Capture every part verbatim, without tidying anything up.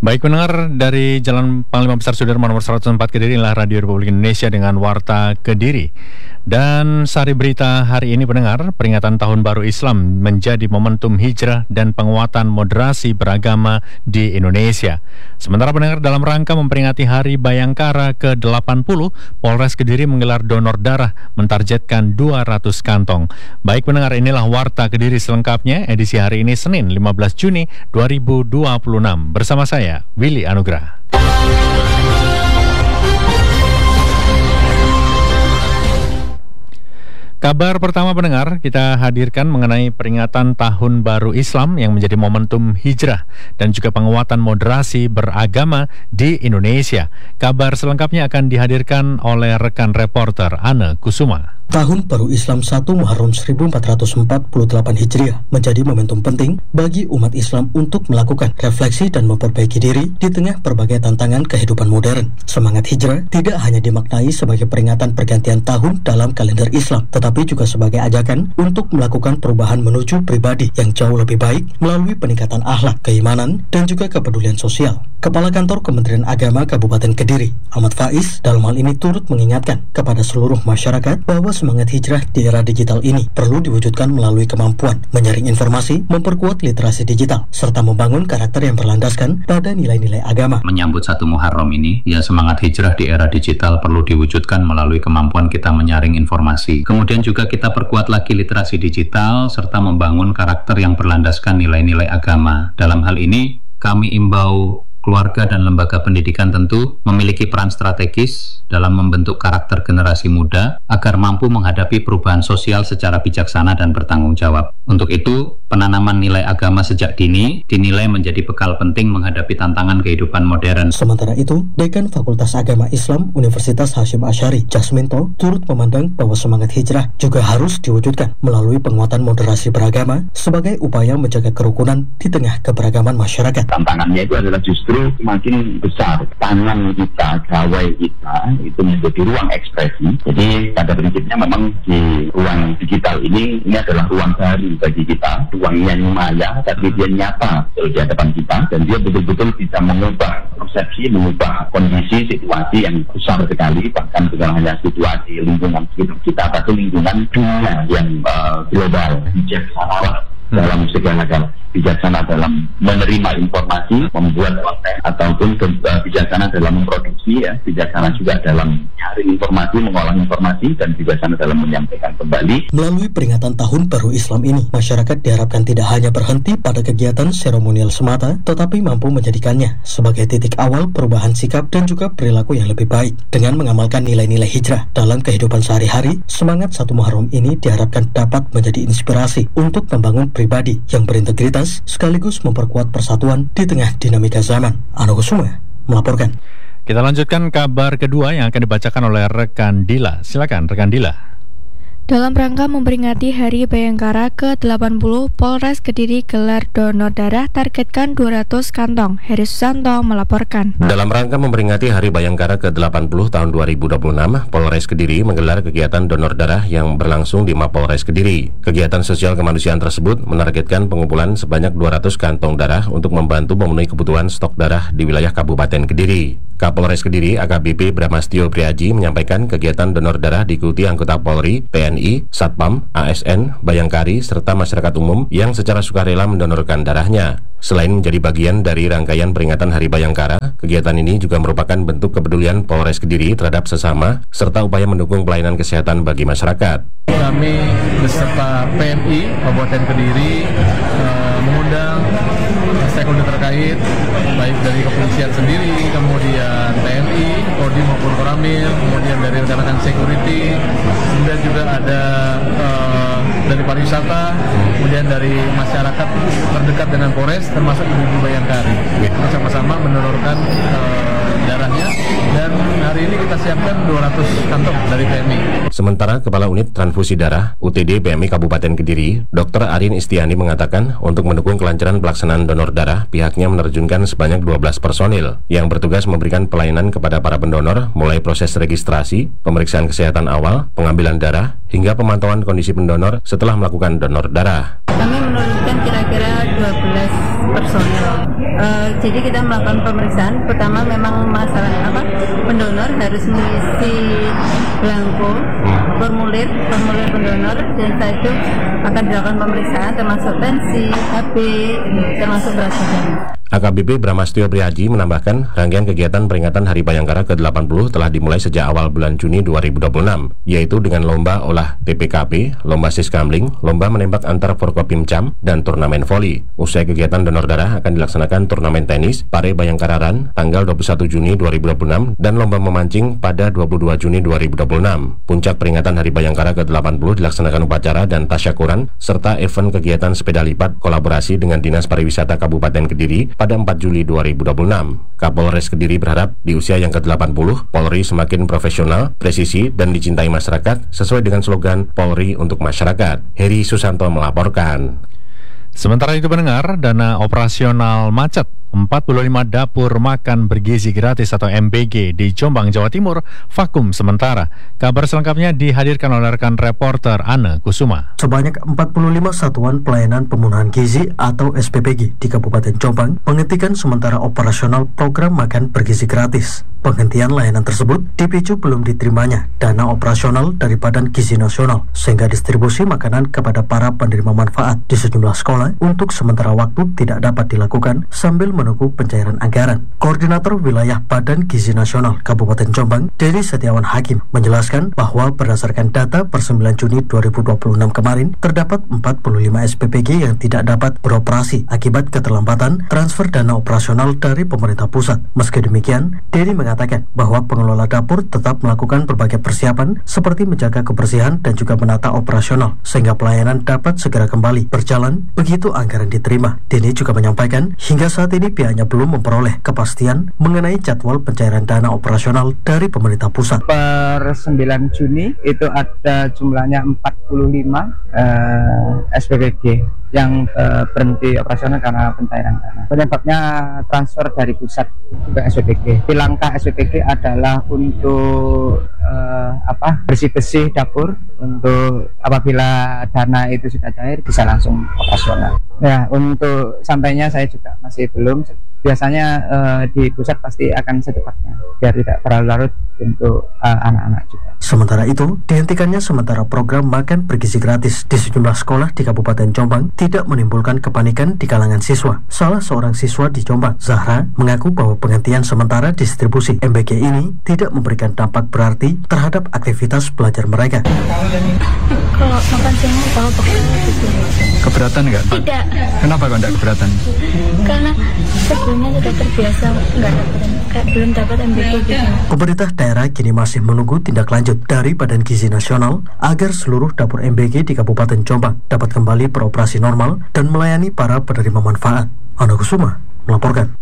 Baik pendengar, dari Jalan Panglima Besar Sudirman nomor seratus empat Kediri, inilah Radio Republik Indonesia dengan Warta Kediri. Dan sari berita hari ini pendengar, peringatan Tahun Baru Islam menjadi momentum hijrah dan penguatan moderasi beragama di Indonesia. Sementara pendengar, dalam rangka memperingati Hari Bayangkara ke delapan puluh, Polres Kediri menggelar donor darah mentargetkan dua ratus kantong. Baik pendengar, inilah Warta Kediri selengkapnya edisi hari ini Senin lima belas Juni dua ribu dua puluh enam. Bersama saya Willy Anugrah. Kabar pertama pendengar, kita hadirkan mengenai peringatan Tahun Baru Islam yang menjadi momentum hijrah dan juga penguatan moderasi beragama di Indonesia. Kabar selengkapnya akan dihadirkan oleh rekan reporter Anne Kusuma. Tahun Baru Islam satu Muharram seribu empat ratus empat puluh delapan Hijriah menjadi momentum penting bagi umat Islam untuk melakukan refleksi dan memperbaiki diri di tengah berbagai tantangan kehidupan modern. Semangat hijrah tidak hanya dimaknai sebagai peringatan pergantian tahun dalam kalender Islam, tetapi juga sebagai ajakan untuk melakukan perubahan menuju pribadi yang jauh lebih baik melalui peningkatan akhlak, keimanan, dan juga kepedulian sosial. Kepala Kantor Kementerian Agama Kabupaten Kediri, Ahmad Faiz, dalam hal ini turut mengingatkan kepada seluruh masyarakat bahwa semangat hijrah di era digital ini perlu diwujudkan melalui kemampuan menyaring informasi, memperkuat literasi digital, serta membangun karakter yang berlandaskan pada nilai-nilai agama. Menyambut satu Muharram ini, ya semangat hijrah di era digital perlu diwujudkan melalui kemampuan kita menyaring informasi. Kemudian juga kita perkuat lagi literasi digital, serta membangun karakter yang berlandaskan nilai-nilai agama. Dalam hal ini, kami imbau keluarga dan lembaga pendidikan tentu memiliki peran strategis dalam membentuk karakter generasi muda agar mampu menghadapi perubahan sosial secara bijaksana dan bertanggung jawab. Untuk itu, penanaman nilai agama sejak dini dinilai menjadi bekal penting menghadapi tantangan kehidupan modern. Sementara itu, Dekan Fakultas Agama Islam Universitas Hasyim Asy'ari, Jasminto, turut memandang bahwa semangat hijrah juga harus diwujudkan melalui penguatan moderasi beragama sebagai upaya menjaga kerukunan di tengah keberagaman masyarakat. Tantangannya itu adalah justru semakin besar tangan kita, gawai kita itu menjadi ruang ekspresi. Jadi pada prinsipnya memang di ruang digital ini ini adalah ruang baru bagi kita, ruang yang maya tapi dia nyata di hadapan kita, dan dia betul-betul bisa mengubah persepsi, mengubah kondisi situasi yang besar sekali, bahkan bukan hanya situasi lingkungan sekitar kita, tapi lingkungan dunia yang uh, global, bijaksana dalam segala hal, bijaksana dalam menerima informasi, membuat konten, ataupun bijaksana dalam memproduksi, ya, bijaksana juga dalam menyaring informasi, mengolah informasi, dan bijaksana dalam menyampaikan kembali. Melalui peringatan Tahun Baru Islam ini, masyarakat diharapkan tidak hanya berhenti pada kegiatan seremonial semata, tetapi mampu menjadikannya sebagai titik awal perubahan sikap dan juga perilaku yang lebih baik. Dengan mengamalkan nilai-nilai hijrah dalam kehidupan sehari-hari, semangat satu Muharram ini diharapkan dapat menjadi inspirasi untuk membangun pribadi yang berintegritas sekaligus memperkuat persatuan di tengah dinamika zaman. Anu Kusuma melaporkan. Kita lanjutkan kabar kedua yang akan dibacakan oleh rekan Dila. Silakan rekan Dila. Dalam rangka memperingati Hari Bayangkara ke delapan puluh, Polres Kediri gelar donor darah targetkan dua ratus kantong. Heri Susanto melaporkan. Dalam rangka memperingati Hari Bayangkara ke delapan puluh tahun dua ribu dua puluh enam, Polres Kediri menggelar kegiatan donor darah yang berlangsung di Mapolres Kediri. Kegiatan sosial kemanusiaan tersebut menargetkan pengumpulan sebanyak dua ratus kantong darah untuk membantu memenuhi kebutuhan stok darah di wilayah Kabupaten Kediri. Kapolres Kediri A K B P Bramastio Priaji menyampaikan kegiatan donor darah diikuti anggota Polri, T N I, Satpam, A S N, Bayangkari, serta masyarakat umum yang secara sukarela mendonorkan darahnya. Selain menjadi bagian dari rangkaian peringatan Hari Bayangkara, kegiatan ini juga merupakan bentuk kepedulian Polres Kediri terhadap sesama, serta upaya mendukung pelayanan kesehatan bagi masyarakat. Kami beserta P M I Kabupaten Kediri uh, mengundang stakeholder terkait, baik dari kepolisian sendiri, kemudian T N I, Kodim maupun Koramil, kemudian dari rekan-rekan security, kemudian juga ada uh, dari pariwisata, kemudian dari masyarakat terdekat dengan Polres, termasuk ibu-ibu Bayangkari. Kita sama-sama mendonorkan uh, darahnya, dan hari ini kita siapkan dua ratus kantong dari P M I. Sementara Kepala Unit Transfusi Darah U T D P M I Kabupaten Kediri, Dokter Arin Istiani mengatakan untuk mendukung kelancaran pelaksanaan donor darah, pihaknya menerjunkan sebanyak dua belas personil yang bertugas memberikan pelayanan kepada para pendonor, mulai proses registrasi, pemeriksaan kesehatan awal, pengambilan darah, hingga pemantauan kondisi pendonor setelah melakukan donor darah. Kami menurunkan kira-kira dua belas personil. Uh, jadi kita melakukan pemeriksaan. Pertama memang masalah apa? Pendonor harus mengisi belangko formulir formulir pendonor, dan setelah itu akan dilakukan pemeriksaan termasuk tensi, H B, termasuk berat badan. A K B P Bramastio Prihaji menambahkan rangkaian kegiatan peringatan Hari Bayangkara ke delapan puluh telah dimulai sejak awal bulan Juni dua ribu dua puluh enam, yaitu dengan lomba olah T P K P, lomba siskamling, lomba menembak antar Forkopimcam, dan turnamen voli. Usai kegiatan donor darah akan dilaksanakan turnamen tenis Pare Bayangkara Run tanggal dua puluh satu Juni dua ribu dua puluh enam dan lomba memancing pada dua puluh dua Juni dua ribu dua puluh enam. Puncak peringatan Hari Bayangkara ke delapan puluh dilaksanakan upacara dan tasyakuran serta event kegiatan sepeda lipat kolaborasi dengan Dinas Pariwisata Kabupaten Kediri pada empat Juli dua ribu dua puluh enam. Kapolres Kediri berharap di usia yang ke delapan puluh, Polri semakin profesional, presisi, dan dicintai masyarakat sesuai dengan slogan Polri untuk Masyarakat. Heri Susanto melaporkan. Sementara itu pendengar, dana operasional macet empat puluh lima dapur makan bergizi gratis atau M B G di Jombang, Jawa Timur vakum sementara. Kabar selengkapnya dihadirkan oleh rekan reporter Anne Kusuma. Sebanyak empat puluh lima satuan pelayanan pemenuhan gizi atau S P P G di Kabupaten Jombang menghentikan sementara operasional program makan bergizi gratis. Penghentian layanan tersebut dipicu belum diterimanya dana operasional dari Badan Gizi Nasional, sehingga distribusi makanan kepada para penerima manfaat di sejumlah sekolah untuk sementara waktu tidak dapat dilakukan sambil menunggu pencairan anggaran. Koordinator Wilayah Badan Gizi Nasional Kabupaten Jombang, Dedi Setiawan Hakim, menjelaskan bahwa berdasarkan data per sembilan Juni dua ribu dua puluh enam kemarin, terdapat empat puluh lima S P P G yang tidak dapat beroperasi akibat keterlambatan transfer dana operasional dari pemerintah pusat. Meski demikian, Dedi mengatakan bahwa pengelola dapur tetap melakukan berbagai persiapan seperti menjaga kebersihan dan juga menata operasional sehingga pelayanan dapat segera kembali berjalan begitu anggaran diterima. Dedi juga menyampaikan hingga saat ini pihaknya belum memperoleh kepastian mengenai jadwal pencairan dana operasional dari pemerintah pusat. Per sembilan Juni itu ada jumlahnya empat puluh lima uh, S P P G yang uh, berhenti operasional karena pencairan dana. Penyebabnya transfer dari pusat ke S P P G. Di langkah S P P G adalah untuk uh, apa bersih-bersih dapur, untuk apabila dana itu sudah cair bisa langsung operasional. Ya, untuk sampainya saya juga masih belum. Biasanya uh, di pusat pasti akan secepatnya biar tidak terlalu larut untuk uh, anak-anak juga. Sementara itu, dihentikannya sementara program makan bergizi gratis di sejumlah sekolah di Kabupaten Jombang tidak menimbulkan kepanikan di kalangan siswa. Salah seorang siswa di Jombang, Zahra, mengaku bahwa penghentian sementara distribusi M B G ini tidak memberikan dampak berarti terhadap aktivitas belajar mereka. Kalau makan siang kalau begitu. Keberatan nggak? Tidak. Kenapa kok nggak keberatan? Karena sebelumnya sudah terbiasa nggak dapat, kayak belum dapat M B G gitu. Pemerintah daerah kini masih menunggu tindak lanjut dari Badan Gizi Nasional agar seluruh dapur M B G di Kabupaten Jombang dapat kembali beroperasi normal dan melayani para penerima manfaat. Anne Kusuma melaporkan.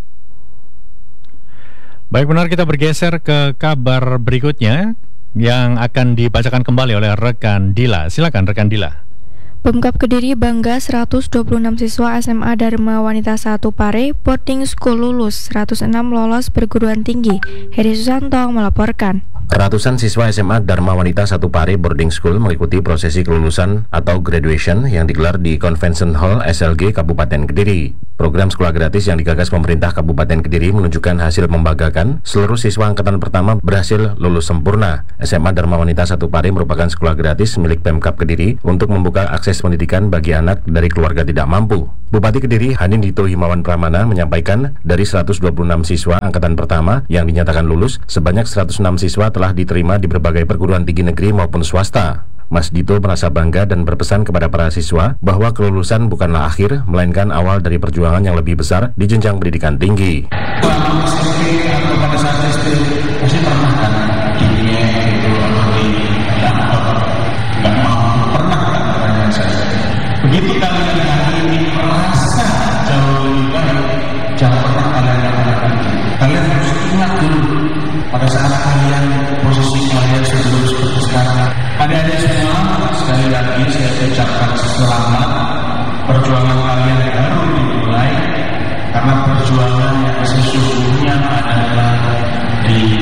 Baik, benar, kita bergeser ke kabar berikutnya yang akan dibacakan kembali oleh rekan Dila. Silakan rekan Dila. Pemkab Kediri bangga seratus dua puluh enam siswa S M A Dharma Wanita satu Pare boarding school lulus, seratus enam lolos perguruan tinggi. Heri Susanto melaporkan. Ratusan siswa S M A Dharma Wanita satu Pare Boarding School mengikuti prosesi kelulusan atau graduation yang digelar di Convention Hall S L G Kabupaten Kediri. Program sekolah gratis yang digagas pemerintah Kabupaten Kediri menunjukkan hasil membanggakan. Seluruh siswa angkatan pertama berhasil lulus sempurna. S M A Dharma Wanita satu Pare merupakan sekolah gratis milik Pemkab Kediri untuk membuka akses pendidikan bagi anak dari keluarga tidak mampu. Bupati Kediri Hanindito Himawan Pramana menyampaikan dari seratus dua puluh enam siswa angkatan pertama yang dinyatakan lulus, sebanyak seratus enam siswa telah diterima di berbagai perguruan tinggi negeri maupun swasta. Mas Dito merasa bangga dan berpesan kepada para siswa bahwa kelulusan bukanlah akhir, melainkan awal dari perjuangan yang lebih besar di jenjang pendidikan tinggi. Pada saat S D pasti pernah kan di dunia itu atau di kantor nggak mau pernah kan pertanyaan saya. Begitu kalian hari ini merasa jauh lebih baik, jangan pernah kalian katakan. Kalian harus ingat dulu pada saat kalian posisi kalian sebelum seperti sekarang. Adik-adik semua, sekali lagi saya ucapkan selamat. Perjuangan kalian baru dimulai, karena perjuangan yang sesungguhnya adalah di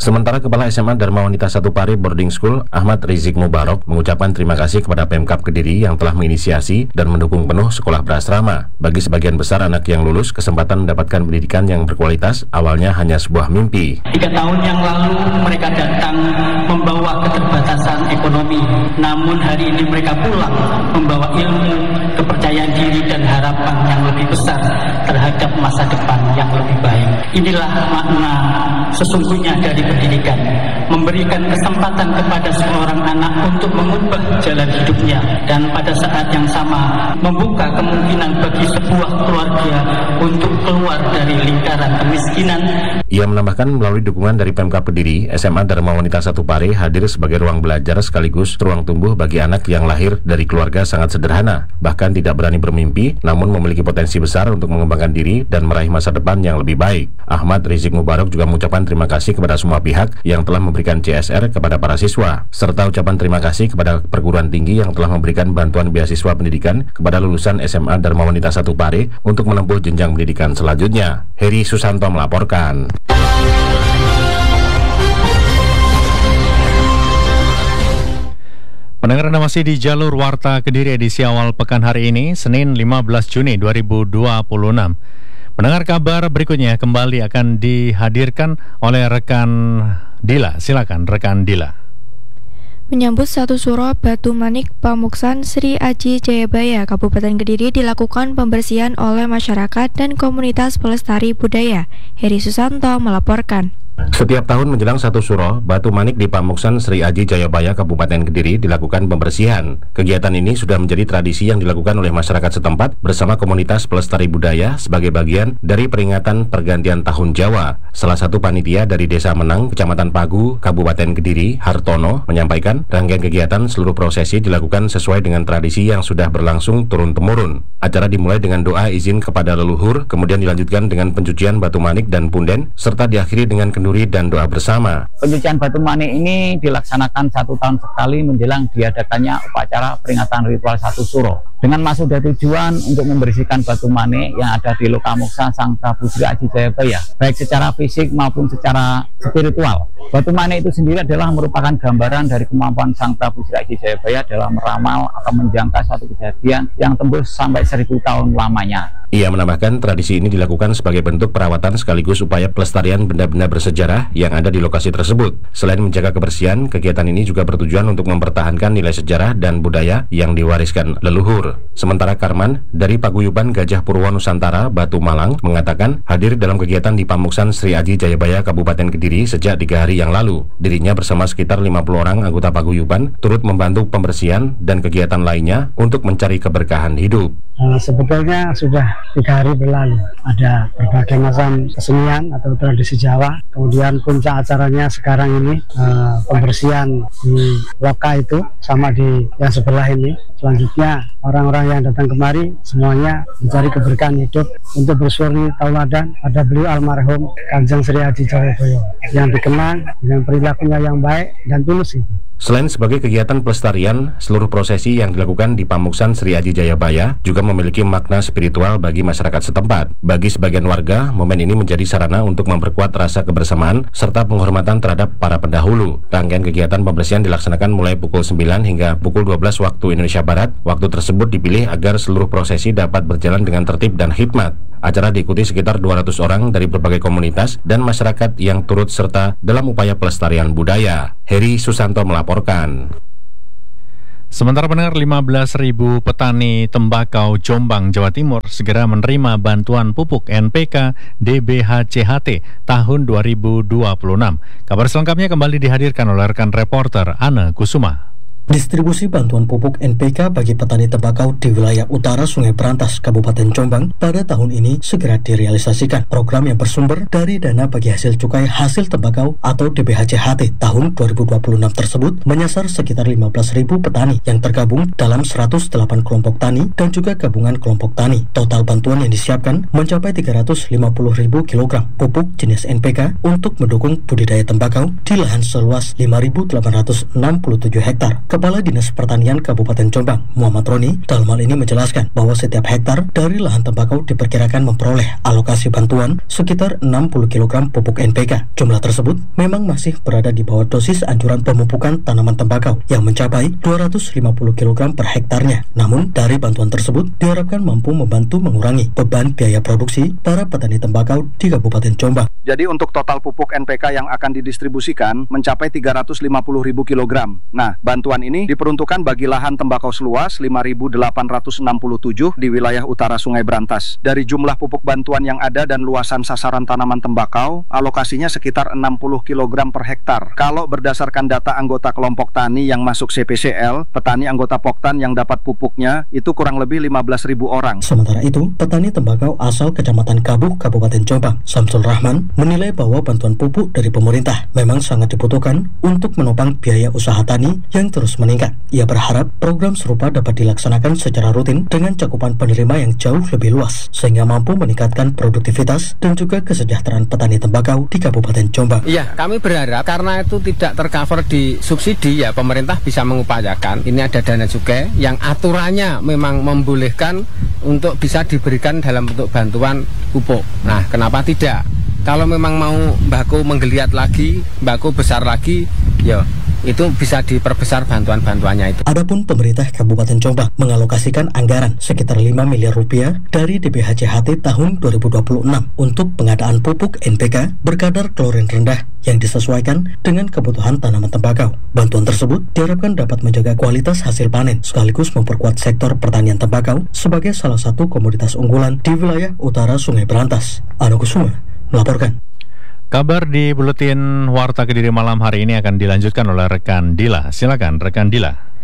Sementara Kepala S M A Dharma Wanita satu Pare Boarding School, Ahmad Rizik Mubarok, mengucapkan terima kasih kepada Pemkab Kediri yang telah menginisiasi dan mendukung penuh sekolah berasrama. Bagi sebagian besar anak yang lulus, kesempatan mendapatkan pendidikan yang berkualitas awalnya hanya sebuah mimpi. Tiga tahun yang lalu mereka datang membawa keterbatasan ekonomi, namun hari ini mereka pulang membawa ilmu, kepercayaan diri dan harapan yang lebih besar terhadap masa depan yang lebih baik. Inilah makna sesungguhnya dari pendidikan, memberikan kesempatan kepada seorang anak untuk mengubah jalan hidupnya dan pada saat yang sama membuka kemungkinan bagi sebuah keluarga untuk keluar dari lingkaran kemiskinan. Ia menambahkan melalui dukungan dari Pemkab Kediri, S M A Dharma Wanita satu Pare hadir sebagai ruang belajar sekaligus ruang tumbuh bagi anak yang lahir dari keluarga sangat sederhana, bahkan tidak berani bermimpi, namun memiliki potensi besar untuk mengembangkan diri dan meraih masa depan yang lebih baik. Ahmad Rizik Mubarok juga mengucapkan terima kasih kepada semua pihak yang telah memberikan C S R kepada para siswa, serta ucapan terima kasih kepada perguruan tinggi yang telah memberikan bantuan beasiswa pendidikan kepada lulusan S M A Dharma Wanita satu Pare untuk menempuh jenjang pendidikan selanjutnya. Heri Susanto melaporkan. Pendengar, Anda masih di jalur Warta Kediri edisi awal pekan hari ini, Senin lima belas Juni dua ribu dua puluh enam. Pendengar, kabar berikutnya kembali akan dihadirkan oleh rekan Dila. Silakan rekan Dila. Menyambut satu suro Batu Manik Pamuksan Sri Aji Jayabaya, Kabupaten Kediri dilakukan pembersihan oleh masyarakat dan komunitas pelestari budaya. Heri Susanto melaporkan. Setiap tahun menjelang satu suro, Batu Manik di Pamuksan Sri Aji Jayabaya, Kabupaten Kediri dilakukan pembersihan. Kegiatan ini sudah menjadi tradisi yang dilakukan oleh masyarakat setempat bersama komunitas pelestari budaya sebagai bagian dari peringatan pergantian tahun Jawa. Salah satu panitia dari Desa Menang, Kecamatan Pagu, Kabupaten Kediri, Hartono, menyampaikan rangkaian kegiatan seluruh prosesi dilakukan sesuai dengan tradisi yang sudah berlangsung turun-temurun. Acara dimulai dengan doa izin kepada leluhur, kemudian dilanjutkan dengan pencucian batu manik dan punden, serta diakhiri dengan kenduri dan doa bersama. Pencucian batu manik ini dilaksanakan satu tahun sekali menjelang diadakannya upacara peringatan ritual satu suro. Dengan maksud dan tujuan untuk membersihkan batu manik yang ada di Lokamuksa Sang Prabu Sri Aji Jayabaya, baik secara fisik maupun secara spiritual. Batu manik itu sendiri adalah merupakan gambaran dari kemampuan Sang Prabu Sri Aji Jayabaya dalam meramal atau menjangka suatu kejadian yang tembus sampai seribu tahun lamanya. Ia menambahkan tradisi ini dilakukan sebagai bentuk perawatan sekaligus upaya pelestarian benda-benda bersejarah yang ada di lokasi tersebut. Selain menjaga kebersihan, kegiatan ini juga bertujuan untuk mempertahankan nilai sejarah dan budaya yang diwariskan leluhur. Sementara Karman dari Paguyuban Gajah Purwo Nusantara, Batu Malang, mengatakan hadir dalam kegiatan di Pamuksan Sri Aji Jayabaya, Kabupaten Kediri sejak tiga hari yang lalu. Dirinya bersama sekitar lima puluh orang anggota Paguyuban turut membantu pembersihan dan kegiatan lainnya untuk mencari keberkahan hidup. Uh, sebetulnya sudah tiga hari berlalu, ada berbagai macam kesenian atau tradisi Jawa. Kemudian puncak acaranya sekarang ini uh, pembersihan di loka itu sama di yang sebelah ini. Selanjutnya orang-orang yang datang kemari semuanya mencari keberkahan hidup untuk bersuri tauladan pada beliau almarhum Kanjeng Sri Aji Jayabaya yang dikenang dengan perilakunya yang baik dan tulus itu. Selain sebagai kegiatan pelestarian, seluruh prosesi yang dilakukan di Pamuksan Sri Aji Jayabaya juga memiliki makna spiritual bagi masyarakat setempat. Bagi sebagian warga, momen ini menjadi sarana untuk memperkuat rasa kebersamaan serta penghormatan terhadap para pendahulu. Rangkaian kegiatan pembersihan dilaksanakan mulai pukul sembilan hingga pukul dua belas waktu Indonesia Barat. Waktu tersebut dipilih agar seluruh prosesi dapat berjalan dengan tertib dan hikmat. Acara diikuti sekitar dua ratus orang dari berbagai komunitas dan masyarakat yang turut serta dalam upaya pelestarian budaya. Heri Susanto melaporkan. Sementara pendengar, lima belas ribu petani tembakau Jombang, Jawa Timur segera menerima bantuan pupuk N P K D B H C H T tahun dua ribu dua puluh enam. Kabar selengkapnya kembali dihadirkan oleh rekan reporter Ana Kusuma. Distribusi bantuan pupuk N P K bagi petani tembakau di wilayah utara Sungai Berantas, Kabupaten Jombang pada tahun ini segera direalisasikan. Program yang bersumber dari dana bagi hasil cukai hasil tembakau atau D B H C H T tahun dua ribu dua puluh enam tersebut menyasar sekitar lima belas ribu petani yang tergabung dalam seratus delapan kelompok tani dan juga gabungan kelompok tani. Total bantuan yang disiapkan mencapai tiga ratus lima puluh ribu kilogram pupuk jenis N P K untuk mendukung budidaya tembakau di lahan seluas lima ribu delapan ratus enam puluh tujuh hektar. Kepala Dinas Pertanian Kabupaten Jombang, Muhammad Roni, dalam hal ini menjelaskan bahwa setiap hektar dari lahan tembakau diperkirakan memperoleh alokasi bantuan sekitar enam puluh kilogram pupuk N P K. Jumlah tersebut memang masih berada di bawah dosis anjuran pemupukan tanaman tembakau yang mencapai dua ratus lima puluh kilogram per hektarnya. Namun, dari bantuan tersebut diharapkan mampu membantu mengurangi beban biaya produksi para petani tembakau di Kabupaten Jombang. Jadi untuk total pupuk N P K yang akan didistribusikan mencapai tiga ratus lima puluh ribu kilogram. Nah, bantuan ini diperuntukkan bagi lahan tembakau seluas lima ribu delapan ratus enam puluh tujuh di wilayah utara Sungai Brantas. Dari jumlah pupuk bantuan yang ada dan luasan sasaran tanaman tembakau, alokasinya sekitar enam puluh kilogram per hektar. Kalau berdasarkan data anggota kelompok tani yang masuk C P C L, petani anggota Poktan yang dapat pupuknya itu kurang lebih lima belas ribu orang. Sementara itu, petani tembakau asal Kecamatan Kabuh, Kabupaten Jombang, Samsul Rahman, menilai bahwa bantuan pupuk dari pemerintah memang sangat dibutuhkan untuk menopang biaya usaha tani yang terus meningkat. Ia berharap program serupa dapat dilaksanakan secara rutin dengan cakupan penerima yang jauh lebih luas, sehingga mampu meningkatkan produktivitas dan juga kesejahteraan petani tembakau di Kabupaten Jombang. Iya, kami berharap karena itu tidak tercover di subsidi, ya pemerintah bisa mengupayakan. Ini ada dana cukai yang aturannya memang membolehkan untuk bisa diberikan dalam bentuk bantuan pupuk. Nah, kenapa tidak? Kalau memang mau mbako menggeliat lagi, mbako besar lagi, ya itu bisa diperbesar bantuan-bantuannya itu. Adapun pemerintah Kabupaten Jombang mengalokasikan anggaran sekitar lima miliar rupiah dari D B H C H T tahun dua ribu dua puluh enam untuk pengadaan pupuk N P K berkadar klorin rendah yang disesuaikan dengan kebutuhan tanaman tembakau. Bantuan tersebut diharapkan dapat menjaga kualitas hasil panen sekaligus memperkuat sektor pertanian tembakau sebagai salah satu komoditas unggulan di wilayah utara Sungai Brantas. Anu Kusuma melaporkan. Kabar di Buletin Warta Kediri malam hari ini akan dilanjutkan oleh rekan Dila. Silakan rekan Dila.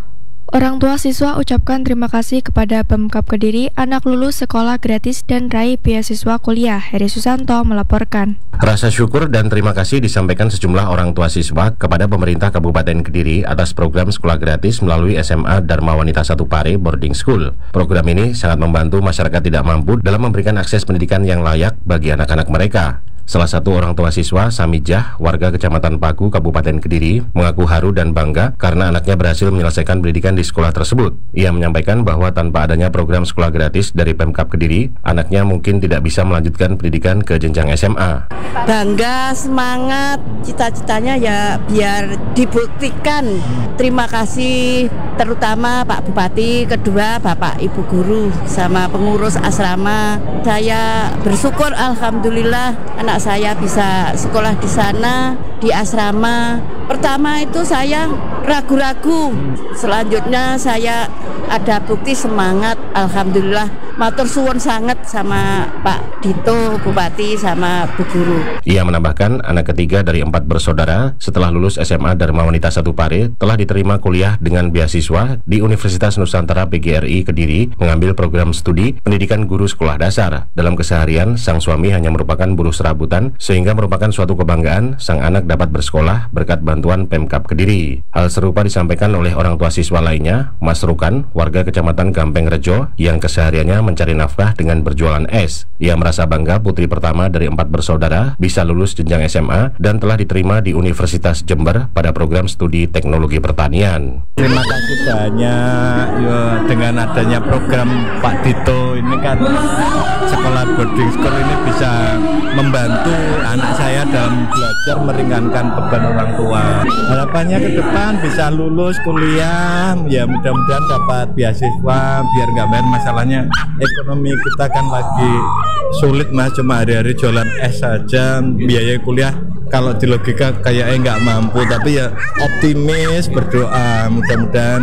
Orang tua siswa ucapkan terima kasih kepada Pemkab Kediri, anak lulus sekolah gratis dan raih beasiswa kuliah. Heri Susanto melaporkan. Rasa syukur dan terima kasih disampaikan sejumlah orang tua siswa kepada pemerintah Kabupaten Kediri atas program sekolah gratis melalui S M A Dharma Wanita satu Pare Boarding School. Program ini sangat membantu masyarakat tidak mampu dalam memberikan akses pendidikan yang layak bagi anak-anak mereka. Salah satu orang tua siswa, Samijah, warga Kecamatan Paku, Kabupaten Kediri, mengaku haru dan bangga karena anaknya berhasil menyelesaikan pendidikan di sekolah tersebut. Ia menyampaikan bahwa tanpa adanya program sekolah gratis dari Pemkab Kediri, anaknya mungkin tidak bisa melanjutkan pendidikan ke jenjang S M A. Bangga, semangat, cita-citanya ya biar dibuktikan. Terima kasih terutama Pak Bupati, kedua Bapak Ibu Guru, sama pengurus asrama. Saya bersyukur, alhamdulillah anak saya bisa sekolah di sana, di asrama. Pertama itu saya ragu-ragu, selanjutnya saya ada bukti semangat, alhamdulillah. Matur suwun sangat sama Pak Dito, Bupati, sama Bu Guru. Ia menambahkan anak ketiga dari empat bersaudara setelah lulus S M A Dharma Wanita satu Pare telah diterima kuliah dengan beasiswa di Universitas Nusantara P G R I Kediri mengambil program studi pendidikan guru sekolah dasar. Dalam keseharian, sang suami hanya merupakan buruh serabutan sehingga merupakan suatu kebanggaan sang anak dapat bersekolah berkat bantuan Pemkab Kediri. Hal serupa disampaikan oleh orang tua siswa lainnya, Mas Rukan, warga Kecamatan Gampeng Rejo yang kesehariannya mencari nafkah dengan berjualan es. Ia merasa bangga putri pertama dari empat bersaudara bisa lulus jenjang S M A dan telah diterima di Universitas Jember pada program studi teknologi pertanian. Terima kasih banyak ya, dengan adanya program Pak Dito ini kan sekolah boarding school ini bisa membantu anak saya dalam belajar meringankan beban orang tua. Harapannya ke depan bisa lulus kuliah, ya mudah-mudahan dapat beasiswa biar nggak bayar. Masalahnya ekonomi kita kan lagi sulit mas, cuma hari-hari jualan es saja, biaya kuliah kalau di logika kayaknya nggak mampu, tapi ya optimis, berdoa mudah-mudahan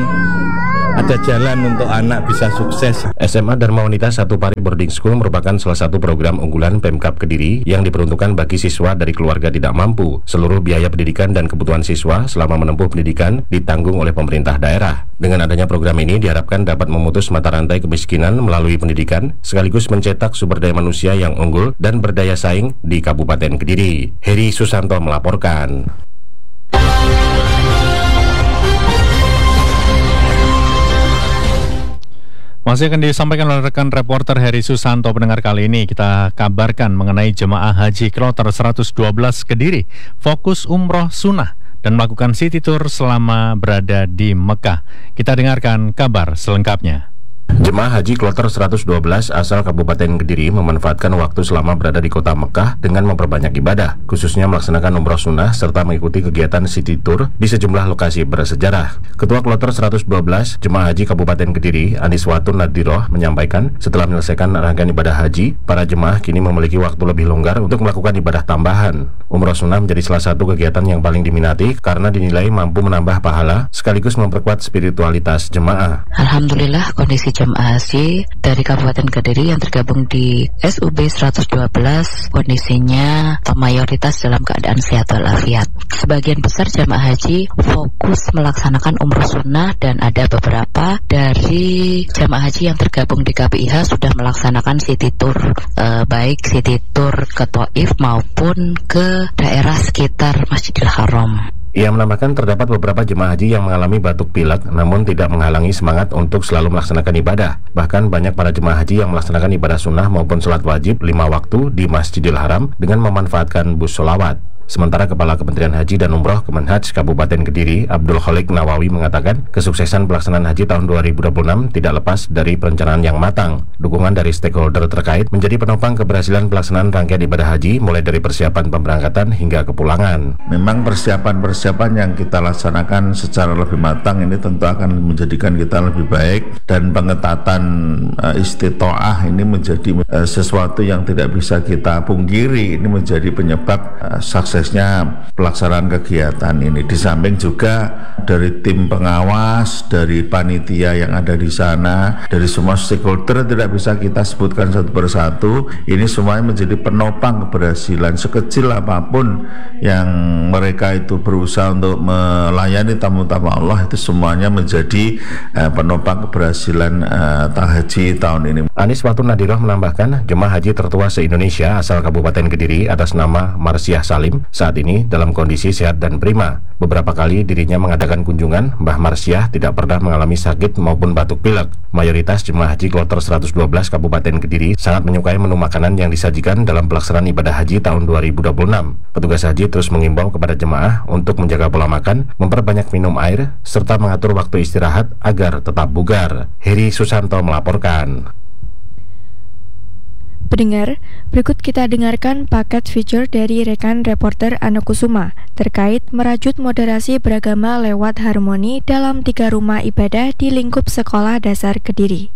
ada jalan untuk anak bisa sukses. S M A Dharma Wanita satu Pare Boarding School merupakan salah satu program unggulan Pemkab Kediri yang diperuntukkan bagi siswa dari keluarga tidak mampu. Seluruh biaya pendidikan dan kebutuhan siswa selama menempuh pendidikan ditanggung oleh pemerintah daerah. Dengan adanya program ini diharapkan dapat memutus mata rantai kemiskinan melalui pendidikan, sekaligus mencetak sumber daya manusia yang unggul dan berdaya saing di Kabupaten Kediri. Heri Susanto melaporkan. Masih akan disampaikan oleh rekan reporter Heri Susanto. Pendengar, kali ini kita kabarkan mengenai jemaah haji kloter seratus dua belas Kediri fokus umroh sunnah dan melakukan city tour selama berada di Mekah. Kita dengarkan kabar selengkapnya. Jemaah Haji Kloter seratus dua belas asal Kabupaten Kediri memanfaatkan waktu selama berada di kota Mekah dengan memperbanyak ibadah, khususnya melaksanakan umroh sunnah serta mengikuti kegiatan city tour di sejumlah lokasi bersejarah. Ketua Kloter seratus dua belas Jemaah Haji Kabupaten Kediri, Aniswatun Nadiroh, menyampaikan setelah menyelesaikan rangkaian ibadah haji, para jemaah kini memiliki waktu lebih longgar untuk melakukan ibadah tambahan. Umroh sunnah menjadi salah satu kegiatan yang paling diminati karena dinilai mampu menambah pahala sekaligus memperkuat spiritualitas jemaah. Alhamdulillah, kondisi jemaah haji dari Kabupaten Kediri yang tergabung di S U B seratus dua belas kondisinya atau mayoritas dalam keadaan sehat walafiat. Sebagian besar jemaah haji fokus melaksanakan umroh sunnah dan ada beberapa dari jemaah haji yang tergabung di K B I H sudah melaksanakan city tour, eh, baik city tour ke Taif maupun ke daerah sekitar Masjidil Haram. Ia menambahkan terdapat beberapa jemaah haji yang mengalami batuk pilek namun tidak menghalangi semangat untuk selalu melaksanakan ibadah. Bahkan banyak para jemaah haji yang melaksanakan ibadah sunnah maupun sholat wajib lima waktu di Masjidil Haram dengan memanfaatkan bus sholawat. Sementara Kepala Kementerian Haji dan Umroh Kemenhaj Kabupaten Kediri, Abdul Khalik Nawawi, mengatakan kesuksesan pelaksanaan haji tahun dua ribu dua puluh enam tidak lepas dari perencanaan yang matang. Dukungan dari stakeholder terkait menjadi penopang keberhasilan pelaksanaan rangkaian ibadah haji mulai dari persiapan pemberangkatan hingga kepulangan. Memang persiapan-persiapan yang kita laksanakan secara lebih matang ini tentu akan menjadikan kita lebih baik, dan pengetatan uh, istitoah ini menjadi uh, sesuatu yang tidak bisa kita pungkiri. Ini menjadi penyebab uh, sukses suksesnya pelaksanaan kegiatan ini. Di samping juga dari tim pengawas, dari panitia yang ada di sana, dari semua stakeholder tidak bisa kita sebutkan satu persatu. Ini semuanya menjadi penopang keberhasilan. Sekecil apapun yang mereka itu berusaha untuk melayani tamu-tamu Allah, itu semuanya menjadi uh, penopang keberhasilan uh, haji tahun ini. Aniswatun Nadiroh menambahkan, jemaah haji tertua se-Indonesia asal Kabupaten Kediri atas nama Marsiah Salim saat ini dalam kondisi sehat dan prima. Beberapa kali dirinya mengadakan kunjungan, Mbah Marsiah tidak pernah mengalami sakit maupun batuk pilek. Mayoritas jemaah haji Kloter seratus dua belas Kabupaten Kediri sangat menyukai menu makanan yang disajikan dalam pelaksanaan ibadah haji tahun dua ribu dua puluh enam. Petugas haji terus mengimbau kepada jemaah untuk menjaga pola makan, memperbanyak minum air, serta mengatur waktu istirahat agar tetap bugar. Heri Susanto melaporkan. Pendengar, berikut kita dengarkan paket feature dari rekan reporter Ana Kusuma terkait merajut moderasi beragama lewat harmoni dalam tiga rumah ibadah di lingkup Sekolah Dasar Kediri.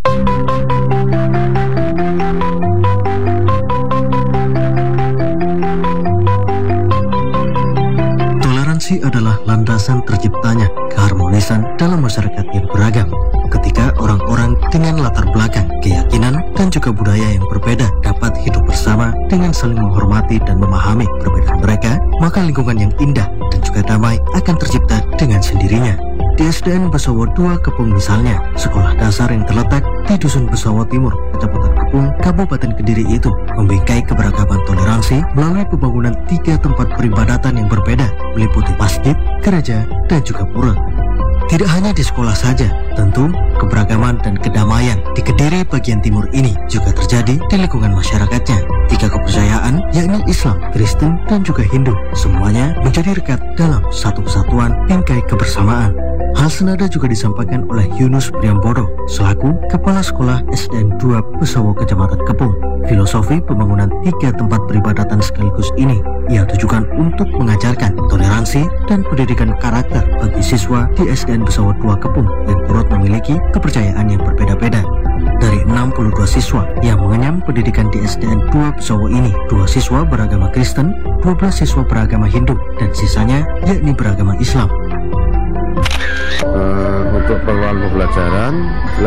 Toleransi adalah landasan terciptanya keharmonisan dalam masyarakat yang beragam. Ketika orang-orang dengan latar belakang, keyakinan, dan juga budaya yang berbeda dapat hidup bersama dengan saling menghormati dan memahami perbedaan mereka, maka lingkungan yang indah dan juga damai akan tercipta dengan sendirinya. Di S D N Besowo dua Kepung misalnya, sekolah dasar yang terletak di Dusun Besowo Timur, Kecamatan Kepung, Kabupaten Kediri itu membingkai keberagaman toleransi melalui pembangunan tiga tempat peribadatan yang berbeda, meliputi masjid, gereja, dan juga pura. Tidak hanya di sekolah saja, tentu keberagaman dan kedamaian di Kediri bagian timur ini juga terjadi di lingkungan masyarakatnya. Tiga kepercayaan, yakni Islam, Kristen, dan juga Hindu, semuanya menjadi rekat dalam satu kesatuan bingkai kebersamaan. Hal senada juga disampaikan oleh Yunus Priambodo selaku Kepala Sekolah S D N dua Besowo Kecamatan Kepung. Filosofi pembangunan tiga tempat peribadatan sekaligus ini ia tujukan untuk mengajarkan toleransi dan pendidikan karakter bagi siswa di S D N Besowo dua Kepung yang turut memiliki kepercayaan yang berbeda-beda. Dari enam puluh dua siswa yang mengenyam pendidikan di S D N dua Besowo ini, dua siswa beragama Kristen, dua belas siswa beragama Hindu, dan sisanya yakni beragama Islam. Uh, untuk pengelolaan pembelajaran